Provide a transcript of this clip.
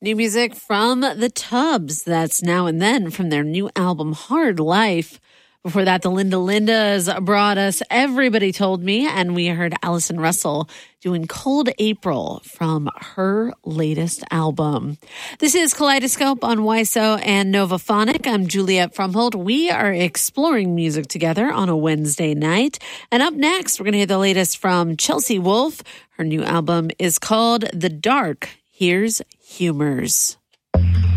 New music from the Tubs. That's Now and Then from their new album, Hard Life. Before that, the Linda Lindas brought us Everybody Told Me, and we heard Allison Russell doing Cold April from her latest album. This is Kaleidoscope on YSO and Novaphonic. I'm Juliet Frumhold. We are exploring music together on a Wednesday night. And up next, we're going to hear the latest from Chelsea Wolfe. Her new album is called The Dark. Here's Humors.